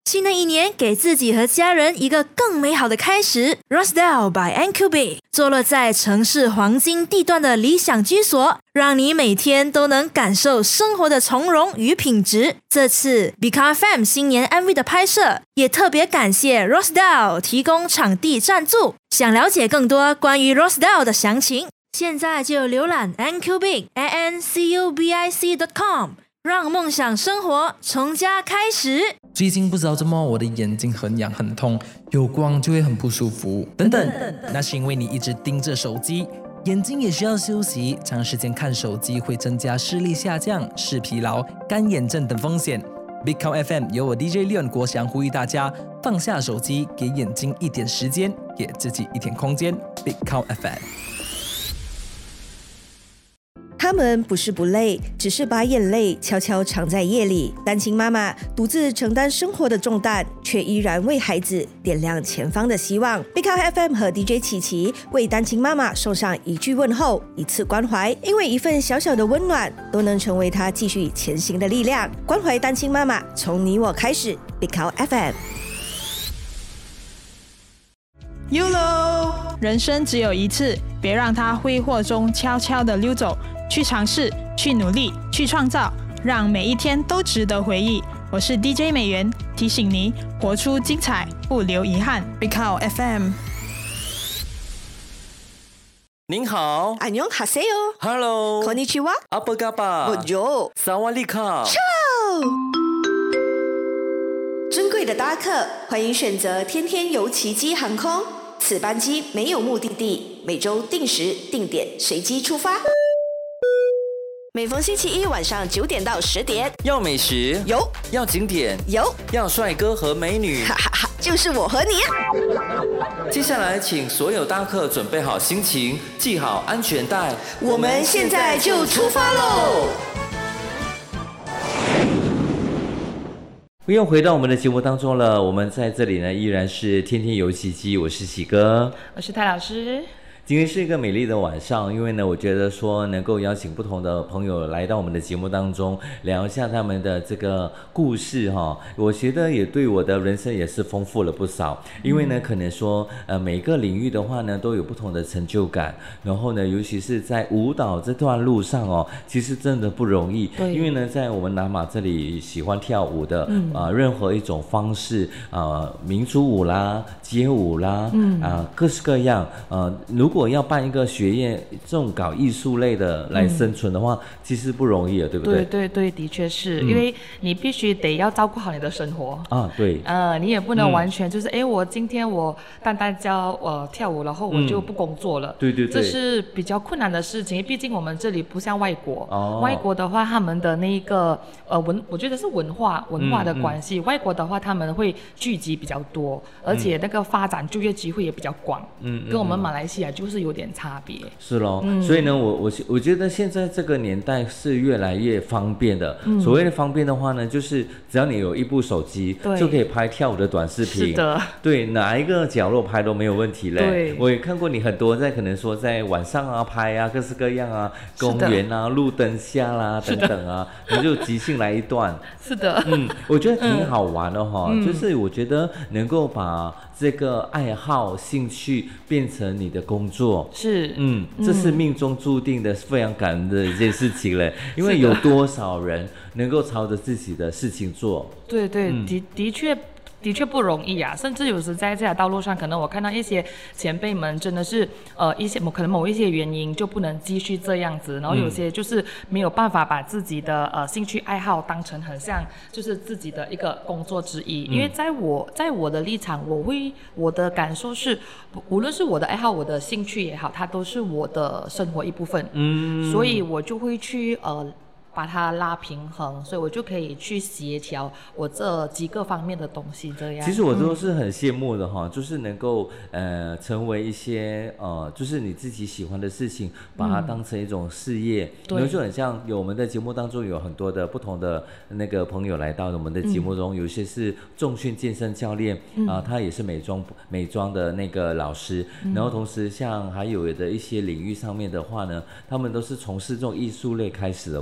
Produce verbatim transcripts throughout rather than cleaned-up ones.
新的一年，给自己和家人一个更美好的开始。Rosedale by N Q B 坐落在城市黄金地段的理想居所，让你每天都能感受生活的从容与品质。这次 Big F M 新年 M V 的拍摄，也特别感谢 Rosedale 提供场地赞助。想了解更多关于 Rosedale 的详情，现在就浏览 N Q B A N C U B I C dot com。让梦想生活从家开始。 最近不知道怎么我的眼睛很痒很痛，有光就会很不舒服等等，那是因为你一直盯着手机，眼睛也需要休息，长时间看手机会增加视力下降、视疲劳、干眼症等风险。 Big Cow F M 由我 D J Leon 国祥呼吁大家放下手机，给眼睛一点时间，给自己一点空间。 Big Cow F M。 他们不是不累，只是把眼泪悄悄藏在夜里。单亲妈妈独自承担生活的重担，却依然为孩子点亮前方的希望。Big Cow F M 和 D J 琪琪为单亲妈妈送上一句问候，一次关怀，因为一份小小的温暖，都能成为她继续前行的力量。关怀单亲妈妈，从你我开始。Big Cow F M。Y O L O， 人生只有一次，别让它挥霍中悄悄地溜走。去尝试，去努力，去创造，让每一天都值得回忆。我是 D J 美元，提醒你活出精彩，不留遗憾。Big Cow F M。 您好， 안녕하세요。 Hello， こんにちは。 阿布嘎巴， Bonjour， 萨瓦利卡。 尊贵的搭客，欢迎选择天天游奇迹航空。此班机没有目的地，每周定时定点随机出发。每逢星期一晚上九点到十点， 要美食有， 要景点有， 要帅哥和美女， 哈哈哈，就是我和你。 接下来，请所有搭客准备好心情，系好安全带， 我们现在就出发喽！ 又回到我们的节目当中了，我们在这里呢依然是天天游奇迹，我是喜哥， 我是泰老师。 今天是一个美丽的晚上，因为呢，我觉得说能够邀请不同的朋友来到我们的节目当中，聊一下他们的这个故事哈，我觉得也对我的人生也是丰富了不少。因为呢，可能说呃每个领域的话呢，都有不同的成就感。然后呢，尤其是在舞蹈这段路上哦，其实真的不容易。对。因为呢，在我们南马这里喜欢跳舞的，嗯啊、呃，任何一种方式啊、呃，民族舞啦、街舞啦，嗯啊、呃，各式各样。呃，如果如果要办一个学业这种搞艺术类的来生存的话、嗯、其实不容易的，对不对？ 对对对，的确是、嗯、因为你必须得要照顾好你的生活啊，对， 呃，你也不能完全就是哎、嗯，我今天我单单教呃跳舞，然后我就不工作了、嗯、对对对，这是比较困难的事情，毕竟我们这里不像外国、哦、外国的话他们的那个呃文，我觉得是文化文化的关系、嗯嗯、外国的话他们会聚集比较多，而且那个发展就业机会也比较广，嗯，跟我们马来西亚就是有点差别，是咯、嗯、所以呢我我我觉得现在这个年代是越来越方便的、嗯、所谓的方便的话呢，就是只要你有一部手机就可以拍跳舞的短视频，是的，对，哪一个角落拍都没有问题嘞。对，我也看过你很多在可能说在晚上啊拍啊，各式各样啊，公园啊路灯下啦等等啊，你就即兴来一段，是的，嗯，我觉得挺好玩的哈、嗯，就是我觉得能够把这个爱好兴趣变成你的工作，是，嗯，这是命中注定的，非常感恩的一件事情了。因为有多少人能够朝着自己的事情做？ 对对，嗯、的的确。的确不容易啊，甚至有时在这条道路上，可能我看到一些前辈们真的是呃一些可能某一些原因就不能继续这样子，然后有些就是没有办法把自己的呃兴趣爱好当成很像就是自己的一个工作之一，嗯、因为在我在我的立场，我会我的感受是，无论是我的爱好、我的兴趣也好，它都是我的生活一部分，嗯，所以我就会去呃。把它拉平衡，所以我就可以去协调我这几个方面的东西这样。 其实我都是很羡慕的哈、嗯，就是能够呃成为一些呃就是你自己喜欢的事情，把它当成一种事业。对、嗯，就很像有我们的节目当中有很多的不同的那个朋友来到我们的节目中，嗯、有些是重训健身教练啊、嗯呃，他也是美妆美妆的那个老师，嗯、然后同时像还有的一些领域上面的话呢，他们都是从事这种艺术类开始的哦。嗯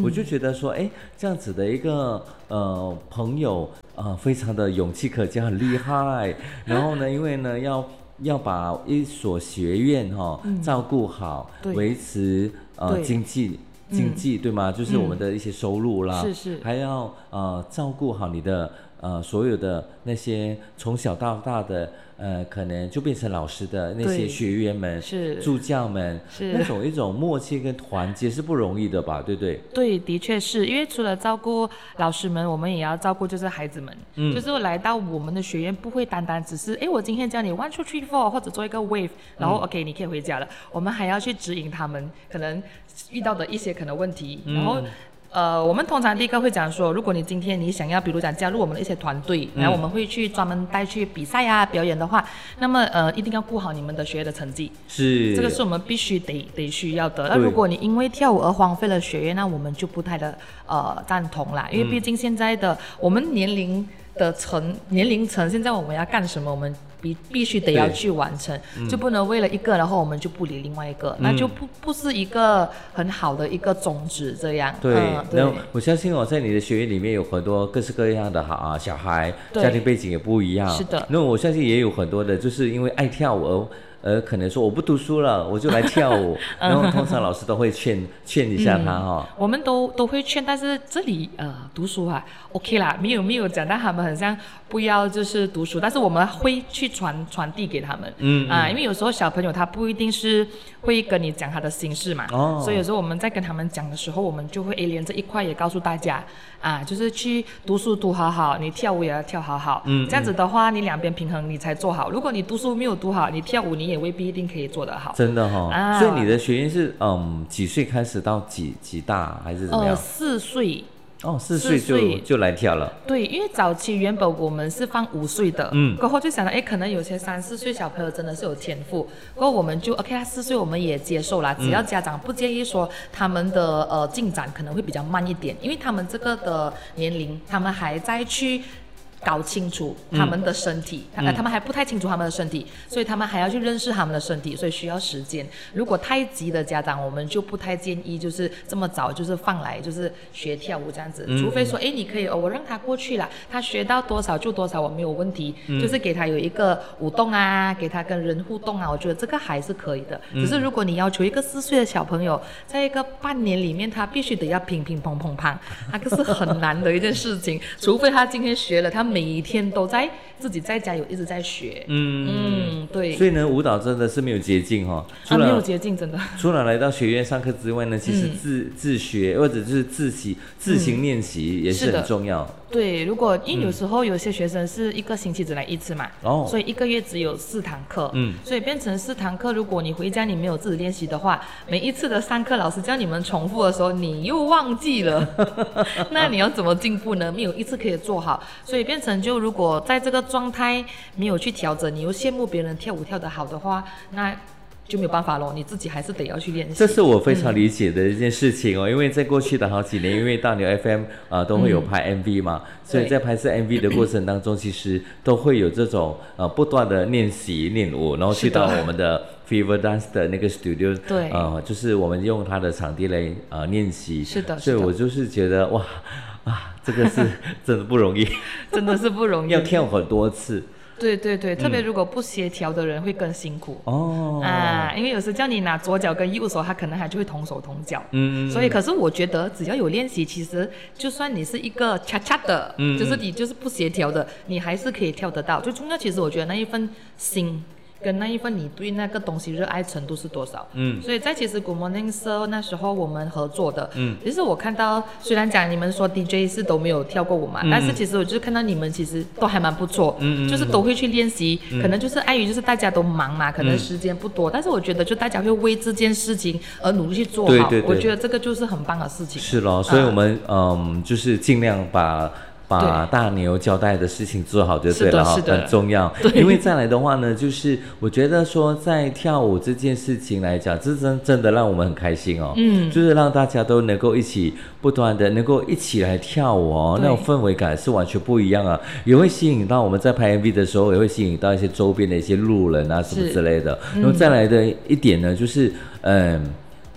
我就觉得说，哎，这样子的一个呃朋友啊、呃，非常的勇气可嘉，很厉害。然后呢，因为呢要要把一所学院哈、哦嗯、照顾好，维持呃经济。经济、嗯、对吗？就是我们的一些收入啦， 是是， 还要呃照顾好你的呃所有的那些从小到大的呃可能就变成老师的那些学员们、 是助教们，是那种一种默契跟团结是不容易的吧？对不对？ 对，的确是因为除了照顾老师们，我们也要照顾就是孩子们，嗯，就是来到我们的学院不会单单只是哎我今天教你 one two three four 或者做一个 wave， 然后、嗯、OK 你可以回家了，我们还要去指引他们可能遇到的一些可能问题，嗯、然后。呃，我们通常第一个会讲说，如果你今天你想要，比如讲加入我们的一些团队，然后我们会去专门带去比赛啊、表演的话，那么呃，一定要顾好你们的学业的成绩， 是， 这个是我们必须得得需要的。那如果你因为跳舞而荒废了学业，那我们就不太的呃赞同啦，因为毕竟现在的、嗯、我们年龄的层年龄层，现在我们要干什么，我们必必须得要去完成，就不能为了一个，然后我们就不理另外一个，嗯、那就不不是一个很好的一个宗旨这样。 对，嗯、对，我相信哦，在你的学院里面有很多各式各样的啊小孩，家庭背景也不一样。 是的。 那我相信也有很多的，就是因为爱跳舞而。呃，可能说我不读书了，我就来跳舞，然后通常老师都会劝劝一下他哈、哦嗯。我们都都会劝，但是这里呃读书啊 ，OK 啦，没有没有讲到他们很像不要就是读书，但是我们会去传传递给他们，嗯啊、呃，因为有时候小朋友他不一定是会跟你讲他的心事嘛，哦，所以有时候我们在跟他们讲的时候，我们就会诶连这一块也告诉大家啊，就是去读书读好好，你跳舞也要跳好好，嗯，这样子的话你两边平衡你才做好。如果你读书没有读好，你跳舞你也未必一定可以做得好， 真的哈、哦啊。所以你的学员是嗯几岁开始到几几大还是怎么样？ 呃，四岁。 哦，四岁就就来跳了。 对，因为早期原本我们是放五岁的，嗯，过后就想到，哎，可能有些三四岁小朋友真的是有天赋，过后我们就 OK， 他四岁我们也接受啦，只要家长不介意说他们的呃进展可能会比较慢一点，因为他们这个的年龄，他们还在去。搞清楚他们的身体、嗯呃，他们还不太清楚他们的身体，所以他们还要去认识他们的身体，所以需要时间。如果太急的家长，我们就不太建议，就是这么早就是放来就是学跳舞这样子。嗯、除非说，哎，你可以、哦，我让他过去啦，他学到多少就多少，我没有问题。嗯、就是给他有一个舞动啊，给他跟人互动啊，我觉得这个还是可以的。嗯、只是如果你要求一个四岁的小朋友，在一个半年里面，他必须得要乒乒乓乓乓，那个是很难的一件事情。除非他今天学了，他每一天都在自己在家有一直在学，嗯嗯，对。 所以呢，舞蹈真的是没有捷径哈、哦， 啊，没有捷径，真的。 除了来到学院上课之外呢，其实自、嗯、自学或者就是自习、自行练习也是很重要。 嗯、对，如果因为有时候有些学生是一个星期只来一次嘛，哦、嗯，所以一个月只有四堂课，嗯，所以变成四堂课。如果你回家你没有自己练习的话，每一次的上课老师叫你们重复的时候，你又忘记了，那你要怎么进步呢？没有一次可以做好，所以变成就。如果在这个状态没有去调整，你又羡慕别人跳舞跳得好的话，那就没有办法咯，你自己还是得要去练习。 这是我非常理解的一件事情哦，嗯、因为在过去的好几年，因为大牛 F M 啊、呃、都会有拍 M V 嘛，嗯、所以在拍摄 M V 的过程当中，其实都会有这种呃不断的练习练舞，然后去到我们的 Fever Dance 的那个 studio， 对， 呃，就是我们用它的场地来呃练习。 是的， 所以我就是觉得哇。啊，这个是真的不容易， 真的是不容易， 要跳很多次。 对对对，特别如果不协调的人会更辛苦哦啊，因为有时叫你拿左脚跟右手，他可能还就会同手同脚。嗯，所以可是我觉得只要有练习，其实就算你是一个恰恰的，嗯，就是你就是不协调的，你还是可以跳得到。最重要，其实我觉得那一份心。跟那一份你对那个东西热爱程度是多少？嗯，所以在其实 Good Morning Sir 那时候我们合作的，嗯，其实我看到虽然讲你们说 D J 是都没有跳过舞嘛，嗯、但是其实我就是看到你们其实都还蛮不错，嗯，就是都会去练习，嗯、可能就是碍于就是大家都忙嘛，可能时间不多，嗯、但是我觉得就大家会为这件事情而努力去做好，对对对，我觉得这个就是很棒的事情。 是咯，所以我们嗯就是尽量把。把大牛交代的事情做好就对了哈，很重要。因为再来的话呢，就是我觉得说在跳舞这件事情来讲，这真真的让我们很开心哦。嗯，就是让大家都能够一起不断的能够一起来跳舞哦，那种氛围感是完全不一样啊，也会吸引到我们在拍 M V 的时候，也会吸引到一些周边的一些路人啊什么之类的。然后再来的一点呢，就是嗯。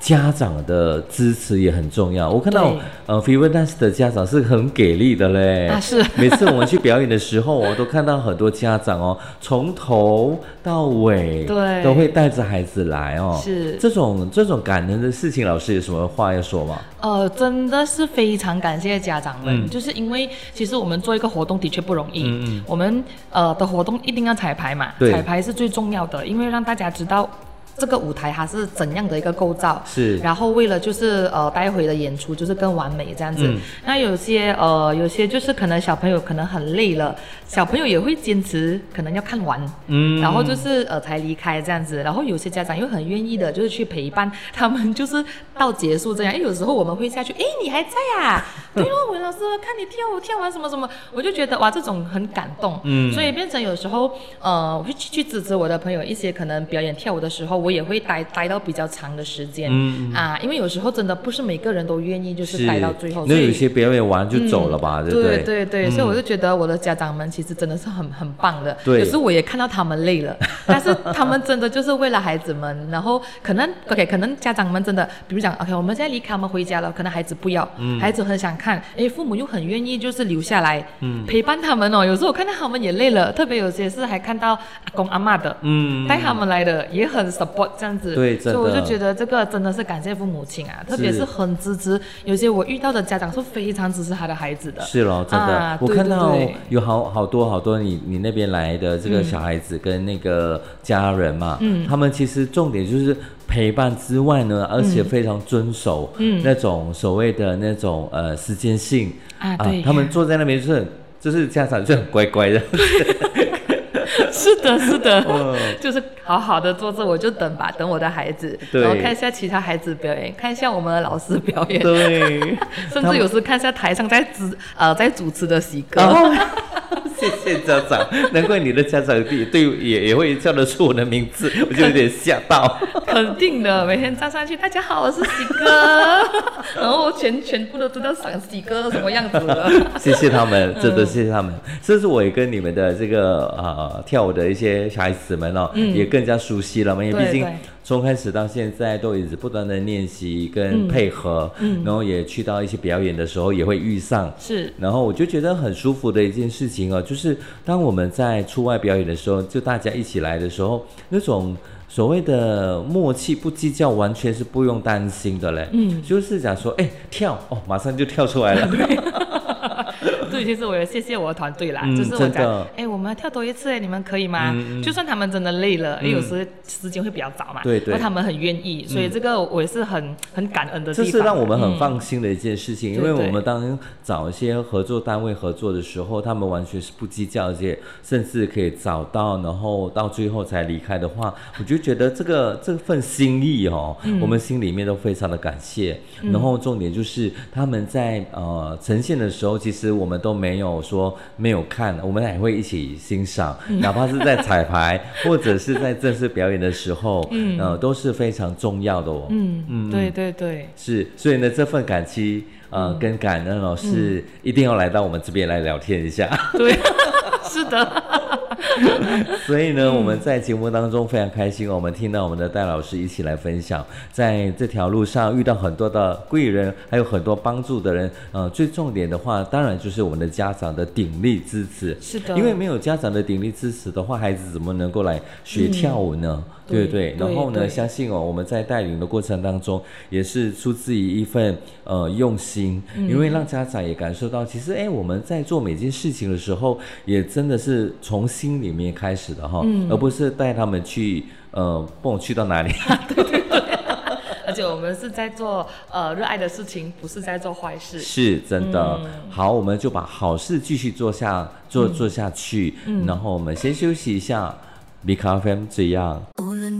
家长的支持也很重要。我看到呃 Fever Dance 的家长是很给力的嘞， 啊是， 每次我们去表演的时候，我都看到很多家长哦，从头到尾对都会带着孩子来哦。 是这种这种感人的事情，老师有什么话要说吗？ 呃，真的是非常感谢家长们， 嗯、 就是因为其实我们做一个活动的确不容易， 嗯嗯我们呃的活动一定要彩排嘛，彩排是最重要的，因为让大家知道这个舞台它是怎样的一个构造， 是， 然后为了就是呃待会的演出就是更完美这样子。嗯、那有些呃有些就是可能小朋友可能很累了，小朋友也会坚持可能要看完，嗯，然后就是呃才离开这样子。然后有些家长又很愿意的，就是去陪伴他们，就是到结束这样。哎，有时候我们会下去，哎，你还在啊？对哦，文老师看你跳舞跳完什么什么，我就觉得哇，这种很感动。嗯，所以变成有时候呃我会去去支持我的朋友一些可能表演跳舞的时候，我也会待待到比较长的时间，嗯啊，因为有时候真的不是每个人都愿意就是待到最后， 那有些表演完就走了吧，嗯、对不对？ 对对对，嗯、所以我就觉得我的家长们其实真的是很很棒的， 对， 有时我也看到他们累了，但是他们真的就是为了孩子们，然后可能 OK， 可能家长们真的，比如讲 OK， 我们现在离开，我们回家了，可能孩子不要，嗯、孩子很想看，哎，父母又很愿意就是留下来，嗯、陪伴他们哦。有时候我看到他们也累了，特别有些是还看到阿公阿嬷的，嗯，带他们来的也很 support 这样子， 对， 所以我就觉得这个真的是感谢父母亲啊，特别是很支持，有些我遇到的家长是非常支持他的孩子的。 是咯，真的，啊、我看到对对对有好好多好多你你那边来的这个小孩子跟那个家人嘛，嗯，他们其实重点就是陪伴之外呢，而且非常遵守那种所谓的那种呃时间性啊，对啊，他们坐在那边就是很就是家长就很乖乖的。 是的，是的，嗯、就是好好的坐着，我就等吧，等我的孩子，然后看一下其他孩子表演，看一下我们的老师表演， 对， 甚至有时看一下台上在主呃在主持的喜歌。 哦谢谢家长，难怪你的家长对对也也会叫得出我的名字，我就有点吓到。 肯定的，每天站上去，大家好，我是喜哥，然后全全部都知道赏喜哥什么样子了。谢谢他们，真的谢谢他们。甚至我也跟你们的这个呃跳舞的一些小孩子们哦，嗯、也更加熟悉了嘛，因为毕竟从开始到现在都一直不断的练习跟配合，嗯，然后也去到一些表演的时候也会遇上， 是， 然后我就觉得很舒服的一件事情哦，就是当我们在出外表演的时候，就大家一起来的时候，那种所谓的默契不计较，完全是不用担心的嘞，嗯，就是讲说，哎，跳哦，马上就跳出来了。 对，其实我也谢谢我的团队啦，嗯、就是我讲，哎，我们要跳多一次，哎，你们可以吗？嗯、就算他们真的累了，嗯、有时时间会比较早嘛， 对对， 然后他们很愿意，所以这个我也是很很感恩的地方。 这是让我们很放心的一件事情，嗯、因为对对我们当找一些合作单位合作的时候，他们完全是不计较，而且甚至可以找到，然后到最后才离开的话，我就觉得这个这份心意哦，嗯、我们心里面都非常的感谢。嗯、然后重点就是他们在呃呈现的时候，其实我们都没有说没有看，我们还会一起欣赏，嗯、哪怕是在彩排或者是在正式表演的时候，嗯、呃，都是非常重要的哦。 嗯嗯，对对对， 是，所以呢，这份感激呃、嗯、跟感恩哦，是一定要来到我们这边来聊天一下。 对，是的。 所以呢，我们在节目当中非常开心，我们听到我们的戴老师一起来分享，在这条路上遇到很多的贵人，还有很多帮助的人。呃，最重点的话，当然就是我们的家长的鼎力支持。 是的， 因为没有家长的鼎力支持的话，孩子怎么能够来学跳舞呢？嗯、对不对？对，然后呢，相信哦，我们在带领的过程当中，也是出自于一份呃用心，嗯、因为让家长也感受到，其实哎，我们在做每件事情的时候，也真的是从心里面开始的哈，嗯、而不是带他们去呃，不管去到哪里。 对对对。而且我们是在做呃热爱的事情，不是在做坏事。 是真的。嗯、好，我们就把好事继续做下做做下去，嗯、然后我们先休息一下。B K F M 这样。